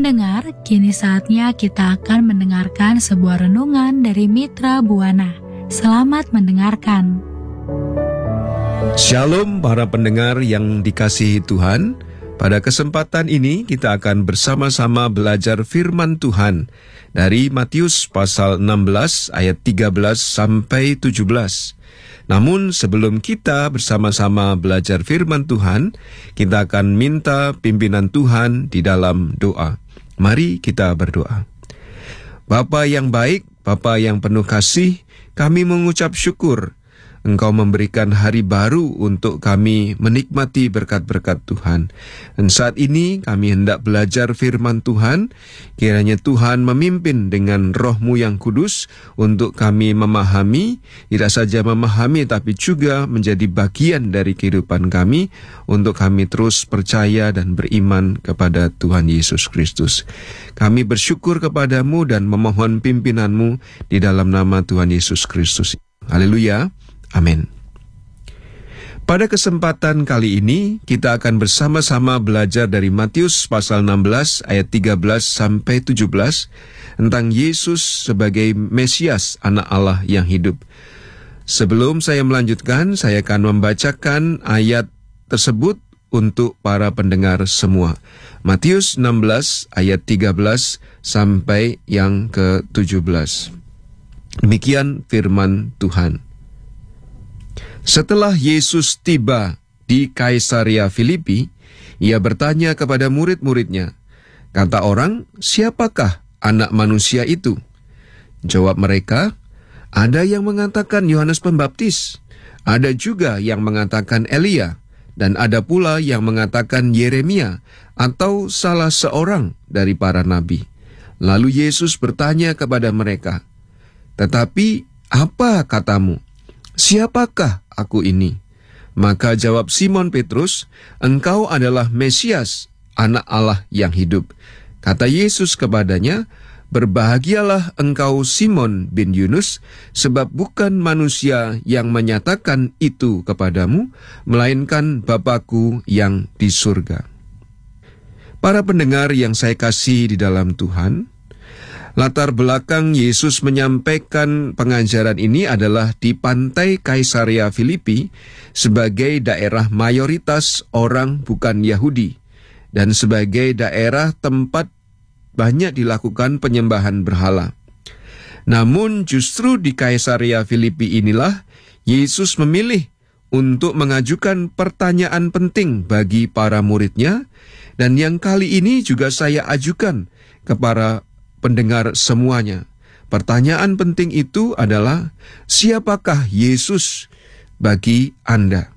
pendengar, kini saatnya kita akan mendengarkan sebuah renungan dari Mitra Buana. Selamat mendengarkan. Shalom para pendengar yang dikasihi Tuhan. Pada kesempatan ini kita akan bersama-sama belajar firman Tuhan dari Matius pasal 16 ayat 13 sampai 17. Namun sebelum kita bersama-sama belajar firman Tuhan, kita akan minta pimpinan Tuhan di dalam doa. Mari kita berdoa. Bapa yang baik, Bapa yang penuh kasih, kami mengucap syukur Engkau memberikan hari baru untuk kami menikmati berkat-berkat Tuhan. Dan saat ini kami hendak belajar firman Tuhan. Kiranya Tuhan memimpin dengan Roh-Mu yang kudus untuk kami memahami, tidak saja memahami tapi juga menjadi bagian dari kehidupan kami untuk kami terus percaya dan beriman kepada Tuhan Yesus Kristus. Kami bersyukur kepadamu dan memohon pimpinanmu di dalam nama Tuhan Yesus Kristus. Haleluya. Amin. Pada kesempatan kali ini, kita akan bersama-sama belajar dari Matius pasal 16 ayat 13 sampai 17 tentang Yesus sebagai Mesias, anak Allah yang hidup. Sebelum saya melanjutkan, saya akan membacakan ayat tersebut untuk para pendengar semua. Matius 16 ayat 13 sampai yang ke-17. Demikian firman Tuhan. Setelah Yesus tiba di Kaisarea Filipi, ia bertanya kepada murid-muridnya, kata orang, siapakah anak manusia itu? Jawab mereka, ada yang mengatakan Yohanes Pembaptis, ada juga yang mengatakan Elia, dan ada pula yang mengatakan Yeremia atau salah seorang dari para nabi. Lalu Yesus bertanya kepada mereka, tetapi apa katamu? Siapakah aku ini? Maka jawab Simon Petrus, engkau adalah Mesias, anak Allah yang hidup. Kata Yesus kepadanya, berbahagialah engkau Simon bin Yunus, sebab bukan manusia yang menyatakan itu kepadamu, melainkan Bapa-Ku yang di surga. Para pendengar yang saya kasih di dalam Tuhan, latar belakang Yesus menyampaikan pengajaran ini adalah di pantai Kaisarea Filipi sebagai daerah mayoritas orang bukan Yahudi dan sebagai daerah tempat banyak dilakukan penyembahan berhala. Namun justru di Kaisarea Filipi inilah Yesus memilih untuk mengajukan pertanyaan penting bagi para muridnya, dan yang kali ini juga saya ajukan kepada pendengar semuanya. Pertanyaan penting itu adalah, siapakah Yesus bagi Anda?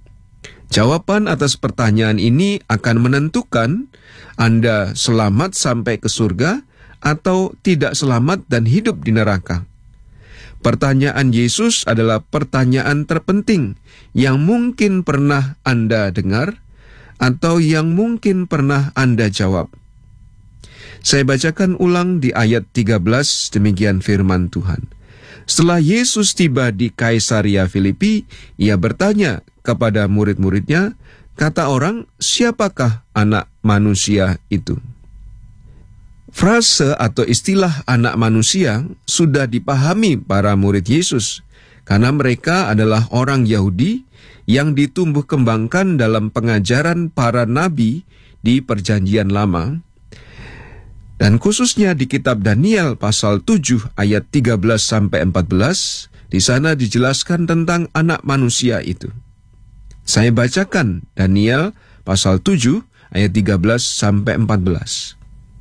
Jawaban atas pertanyaan ini akan menentukan Anda selamat sampai ke surga atau tidak selamat dan hidup di neraka. Pertanyaan Yesus adalah pertanyaan terpenting yang mungkin pernah Anda dengar atau yang mungkin pernah Anda jawab. Saya bacakan ulang di ayat 13, demikian firman Tuhan. Setelah Yesus tiba di Kaisarea Filipi, ia bertanya kepada murid-muridnya, kata orang, siapakah anak manusia itu? Frase atau istilah anak manusia sudah dipahami para murid Yesus, karena mereka adalah orang Yahudi yang ditumbuh kembangkan dalam pengajaran para nabi di Perjanjian Lama. Dan khususnya di kitab Daniel pasal 7 ayat 13 sampai 14, di sana dijelaskan tentang anak manusia itu. Saya bacakan Daniel pasal 7 ayat 13 sampai 14.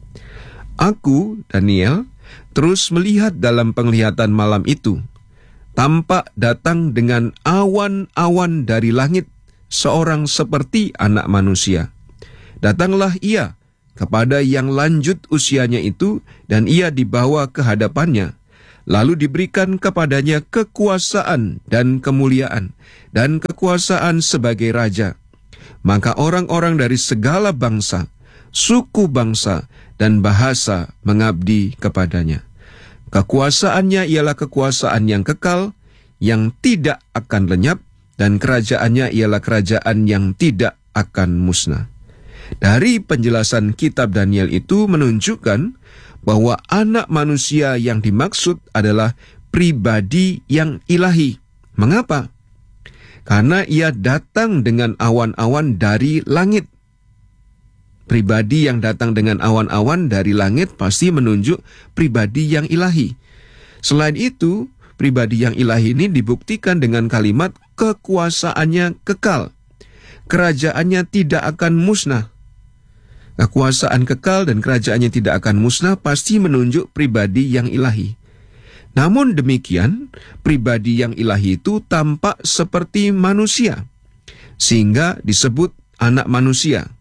Aku, Daniel, terus melihat dalam penglihatan malam itu, tampak datang dengan awan-awan dari langit, seorang seperti anak manusia. Datanglah ia kepada yang lanjut usianya itu, dan ia dibawa ke hadapannya. Lalu diberikan kepadanya kekuasaan dan kemuliaan, dan kekuasaan sebagai raja. Maka orang-orang dari segala bangsa, suku bangsa, dan bahasa mengabdi kepadanya. Kekuasaannya ialah kekuasaan yang kekal, yang tidak akan lenyap, dan kerajaannya ialah kerajaan yang tidak akan musnah. Dari penjelasan kitab Daniel itu menunjukkan bahwa anak manusia yang dimaksud adalah pribadi yang ilahi. Mengapa? Karena ia datang dengan awan-awan dari langit. Pribadi yang datang dengan awan-awan dari langit pasti menunjuk pribadi yang ilahi. Selain itu, pribadi yang ilahi ini dibuktikan dengan kalimat kekuasaannya kekal. Kerajaannya tidak akan musnah. Kekuasaan kekal dan kerajaannya tidak akan musnah pasti menunjuk pribadi yang ilahi. Namun demikian, pribadi yang ilahi itu tampak seperti manusia, sehingga disebut anak manusia.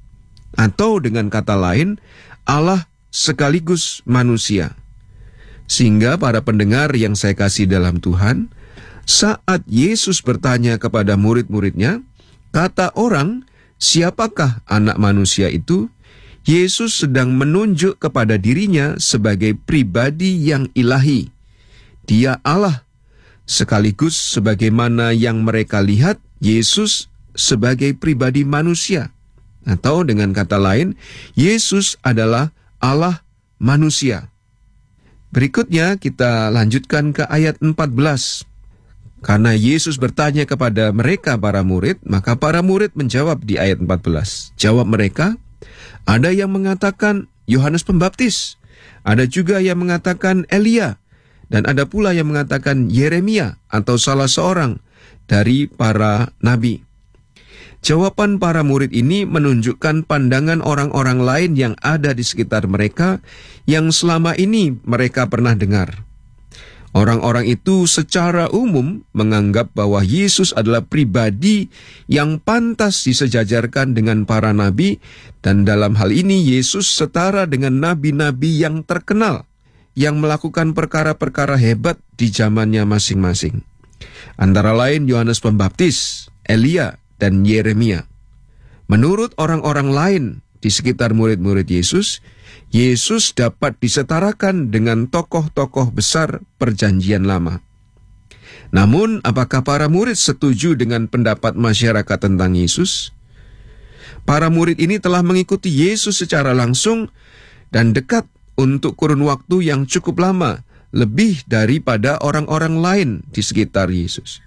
Atau dengan kata lain, Allah sekaligus manusia. Sehingga para pendengar yang saya kasih dalam Tuhan, saat Yesus bertanya kepada murid-muridnya, kata orang, siapakah anak manusia itu? Yesus sedang menunjuk kepada dirinya sebagai pribadi yang ilahi. Dia Allah, sekaligus sebagaimana yang mereka lihat Yesus sebagai pribadi manusia. Atau dengan kata lain, Yesus adalah Allah manusia. Berikutnya kita lanjutkan ke ayat 14. Karena Yesus bertanya kepada mereka para murid, maka para murid menjawab di ayat 14. Jawab mereka, ada yang mengatakan Yohanes Pembaptis, ada juga yang mengatakan Elia, dan ada pula yang mengatakan Yeremia atau salah seorang dari para nabi. Jawaban para murid ini menunjukkan pandangan orang-orang lain yang ada di sekitar mereka yang selama ini mereka pernah dengar. Orang-orang itu secara umum menganggap bahwa Yesus adalah pribadi yang pantas disejajarkan dengan para nabi, dan dalam hal ini Yesus setara dengan nabi-nabi yang terkenal yang melakukan perkara-perkara hebat di zamannya masing-masing. Antara lain Yohanes Pembaptis, Elia, dan Yeremia. Menurut orang-orang lain di sekitar murid-murid Yesus, Yesus dapat disetarakan dengan tokoh-tokoh besar Perjanjian Lama. Namun, apakah para murid setuju dengan pendapat masyarakat tentang Yesus? Para murid ini telah mengikuti Yesus secara langsung dan dekat untuk kurun waktu yang cukup lama, lebih daripada orang-orang lain di sekitar Yesus.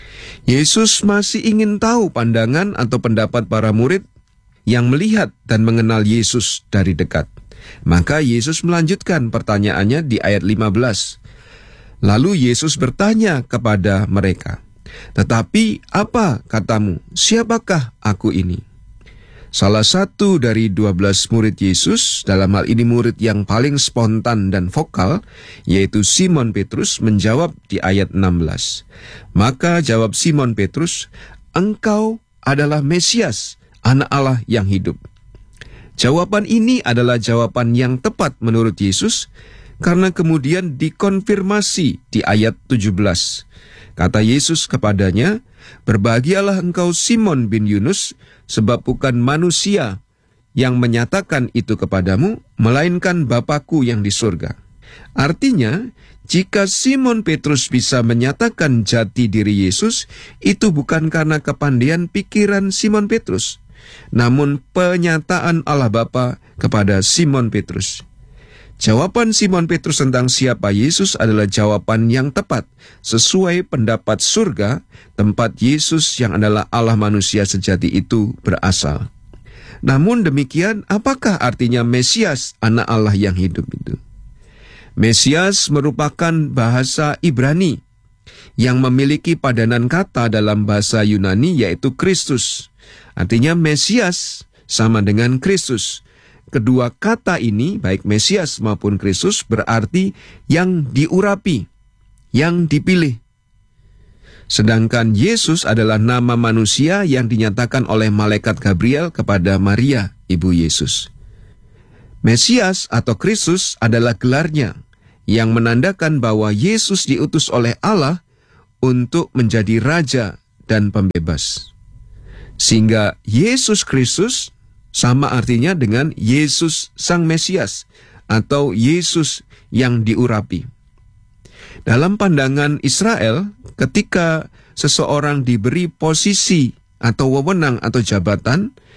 Yesus masih ingin tahu pandangan atau pendapat para murid yang melihat dan mengenal Yesus dari dekat. Maka Yesus melanjutkan pertanyaannya di ayat 15. Lalu Yesus bertanya kepada mereka, "Tetapi apa katamu, siapakah aku ini?" Salah satu dari 12 murid Yesus, dalam hal ini murid yang paling spontan dan vokal, yaitu Simon Petrus, menjawab di ayat 16. Maka jawab Simon Petrus, "Engkau adalah Mesias, Anak Allah yang hidup." Jawaban ini adalah jawaban yang tepat menurut Yesus, karena kemudian dikonfirmasi di ayat 17. Kata Yesus kepadanya, "Berbahagialah engkau Simon bin Yunus, sebab bukan manusia yang menyatakan itu kepadamu, melainkan Bapa-Ku yang di surga." Artinya, jika Simon Petrus bisa menyatakan jati diri Yesus, itu bukan karena kepandaian pikiran Simon Petrus, namun penyataan Allah Bapa kepada Simon Petrus. Jawaban Simon Petrus tentang siapa Yesus adalah jawaban yang tepat, sesuai pendapat surga, tempat Yesus yang adalah Allah manusia sejati itu berasal. Namun demikian, apakah artinya Mesias, Anak Allah yang hidup itu? Mesias merupakan bahasa Ibrani yang memiliki padanan kata dalam bahasa Yunani, yaitu Kristus. Artinya Mesias sama dengan Kristus. Kedua kata ini, baik Mesias maupun Kristus, berarti yang diurapi, yang dipilih. Sedangkan Yesus adalah nama manusia yang dinyatakan oleh malaikat Gabriel kepada Maria, ibu Yesus. Mesias atau Kristus adalah gelarnya, yang menandakan bahwa Yesus diutus oleh Allah untuk menjadi Raja dan Pembebas. Sehingga Yesus Kristus sama artinya dengan Yesus Sang Mesias atau Yesus yang diurapi. Dalam pandangan Israel, ketika seseorang diberi posisi atau wewenang atau jabatan,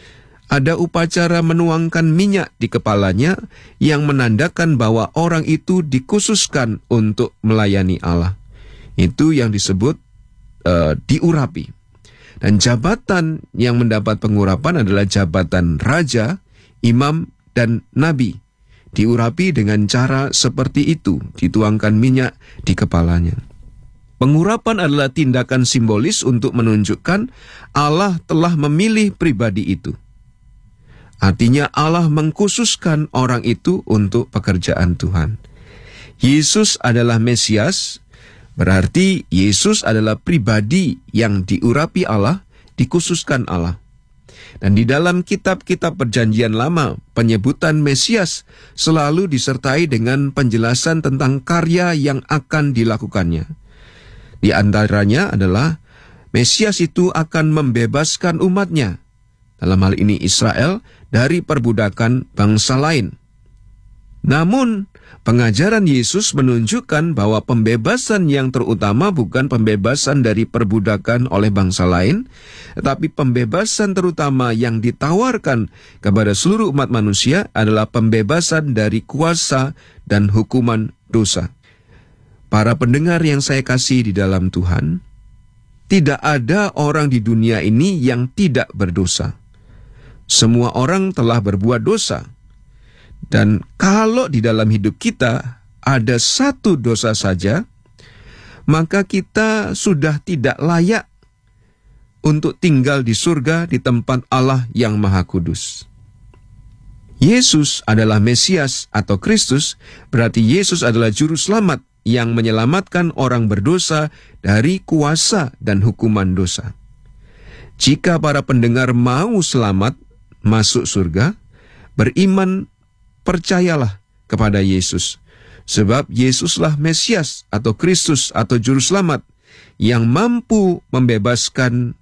ada upacara menuangkan minyak di kepalanya yang menandakan bahwa orang itu dikhususkan untuk melayani Allah. Itu yang disebut diurapi. Dan jabatan yang mendapat pengurapan adalah jabatan raja, imam, dan nabi. Diurapi dengan cara seperti itu, dituangkan minyak di kepalanya. Pengurapan adalah tindakan simbolis untuk menunjukkan Allah telah memilih pribadi itu. Artinya Allah mengkhususkan orang itu untuk pekerjaan Tuhan. Yesus adalah Mesias, berarti Yesus adalah pribadi yang diurapi Allah, dikhususkan Allah. Dan di dalam kitab-kitab Perjanjian Lama, penyebutan Mesias selalu disertai dengan penjelasan tentang karya yang akan dilakukannya. Di antaranya adalah Mesias itu akan membebaskan umatnya, dalam hal ini Israel, dari perbudakan bangsa lain. Namun, pengajaran Yesus menunjukkan bahwa pembebasan yang terutama bukan pembebasan dari perbudakan oleh bangsa lain, tetapi pembebasan terutama yang ditawarkan kepada seluruh umat manusia adalah pembebasan dari kuasa dan hukuman dosa. Para pendengar yang saya kasih di dalam Tuhan, tidak ada orang di dunia ini yang tidak berdosa. Semua orang telah berbuat dosa. Dan kalau di dalam hidup kita ada satu dosa saja, maka kita sudah tidak layak untuk tinggal di surga di tempat Allah yang Maha Kudus. Yesus adalah Mesias atau Kristus, berarti Yesus adalah juru selamat yang menyelamatkan orang berdosa dari kuasa dan hukuman dosa. Jika para pendengar mau selamat masuk surga, beriman, percayalah kepada Yesus. Sebab Yesuslah Mesias atau Kristus atau Juru Selamat yang mampu membebaskan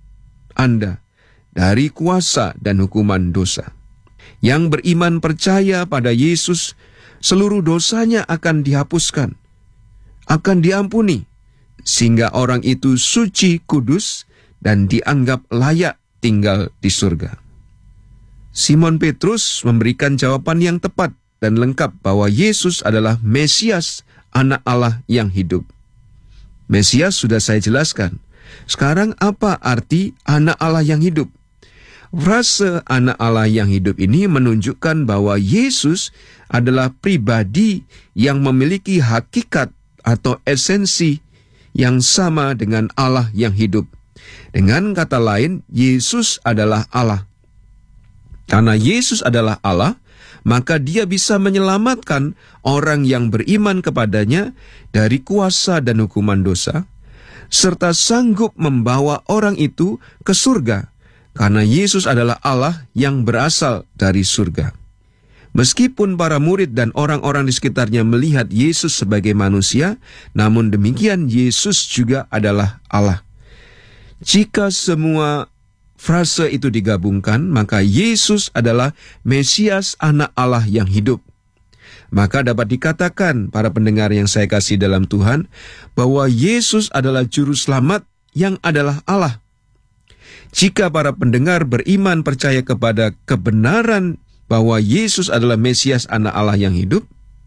Anda dari kuasa dan hukuman dosa. Yang beriman percaya pada Yesus, seluruh dosanya akan dihapuskan, akan diampuni, sehingga orang itu suci, kudus, dan dianggap layak tinggal di surga. Simon Petrus memberikan jawaban yang tepat dan lengkap bahwa Yesus adalah Mesias, anak Allah yang hidup. Mesias sudah saya jelaskan. Sekarang apa arti anak Allah yang hidup? Frase anak Allah yang hidup ini menunjukkan bahwa Yesus adalah pribadi yang memiliki hakikat atau esensi yang sama dengan Allah yang hidup. Dengan kata lain, Yesus adalah Allah. Karena Yesus adalah Allah, maka Dia bisa menyelamatkan orang yang beriman kepadanya dari kuasa dan hukuman dosa, serta sanggup membawa orang itu ke surga, karena Yesus adalah Allah yang berasal dari surga. Meskipun para murid dan orang-orang di sekitarnya melihat Yesus sebagai manusia, namun demikian Yesus juga adalah Allah. Jika semua frase itu digabungkan, maka Yesus adalah Mesias, anak Allah yang hidup. Maka dapat dikatakan, para pendengar yang saya kasih dalam Tuhan, bahwa Yesus adalah Juru Selamat yang adalah Allah. Jika para pendengar beriman percaya kepada kebenaran bahwa Yesus adalah Mesias, anak Allah yang hidup,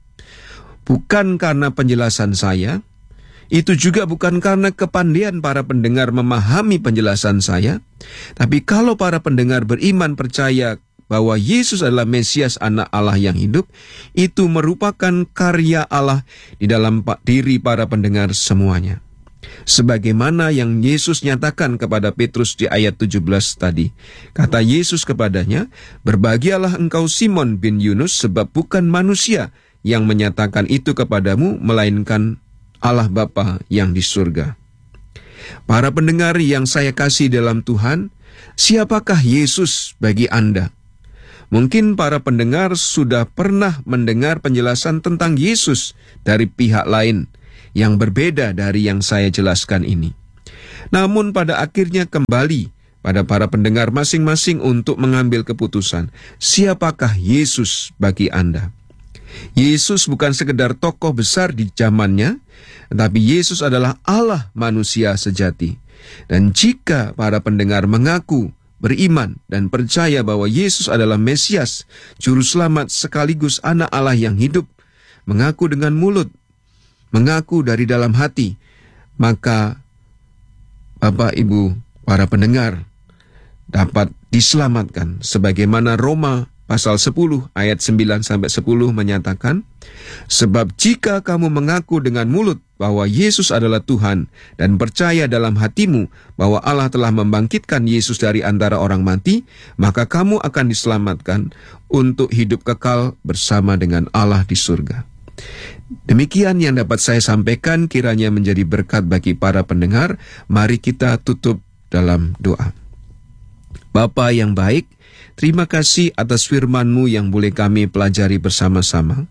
bukan karena penjelasan saya, itu juga bukan karena kepandaian para pendengar memahami penjelasan saya, tapi kalau para pendengar beriman percaya bahwa Yesus adalah Mesias, anak Allah yang hidup, itu merupakan karya Allah di dalam diri para pendengar semuanya. Sebagaimana yang Yesus nyatakan kepada Petrus di ayat 17 tadi. Kata Yesus kepadanya, "Berbahagialah engkau Simon bin Yunus, sebab bukan manusia yang menyatakan itu kepadamu, melainkan Allah Bapa yang di surga." Para pendengar yang saya kasih dalam Tuhan, siapakah Yesus bagi Anda? Mungkin para pendengar sudah pernah mendengar penjelasan tentang Yesus dari pihak lain yang berbeda dari yang saya jelaskan ini. Namun pada akhirnya kembali pada para pendengar masing-masing untuk mengambil keputusan, siapakah Yesus bagi Anda? Yesus bukan sekedar tokoh besar di zamannya, tetapi Yesus adalah Allah manusia sejati. Dan jika para pendengar mengaku beriman dan percaya bahwa Yesus adalah Mesias, Juru Selamat sekaligus Anak Allah yang hidup, mengaku dengan mulut, mengaku dari dalam hati, maka Bapak, Ibu, para pendengar dapat diselamatkan. Sebagaimana Roma pasal 10 ayat 9-10 menyatakan, sebab jika kamu mengaku dengan mulut bahwa Yesus adalah Tuhan dan percaya dalam hatimu bahwa Allah telah membangkitkan Yesus dari antara orang mati, maka kamu akan diselamatkan untuk hidup kekal bersama dengan Allah di surga. Demikian yang dapat saya sampaikan, kiranya menjadi berkat bagi para pendengar. Mari kita tutup dalam doa. Bapa yang baik, terima kasih atas firman-Mu yang boleh kami pelajari bersama-sama.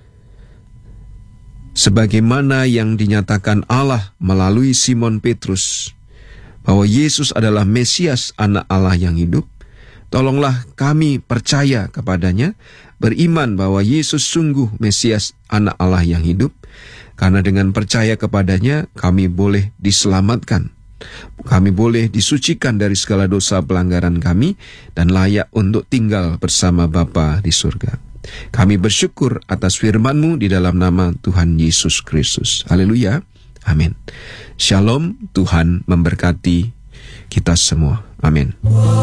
Sebagaimana yang dinyatakan Allah melalui Simon Petrus, bahwa Yesus adalah Mesias, Anak Allah yang hidup, tolonglah kami percaya kepadanya, beriman bahwa Yesus sungguh Mesias, Anak Allah yang hidup, karena dengan percaya kepadanya kami boleh diselamatkan. Kami boleh disucikan dari segala dosa pelanggaran kami dan layak untuk tinggal bersama Bapa di surga. Kami bersyukur atas firman-Mu di dalam nama Tuhan Yesus Kristus. Haleluya. Amin. Shalom, Tuhan memberkati kita semua. Amin.